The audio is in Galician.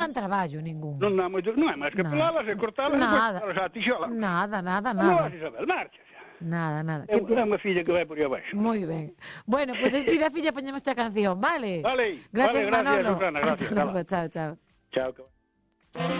dan traballo ningún. Non dá moito, non é máis que pelalas e cortalas e depois a tixola. Nada. Non, Isabel, marcha. Nada. É unha filla que vai por aí abaixo. Moi ben. Bueno, pois despide a filla, poñemos esta canción, vale? Vale, Gracias, gracias, Manolo. Susana, gracias. Hasta logo, chao. Chao.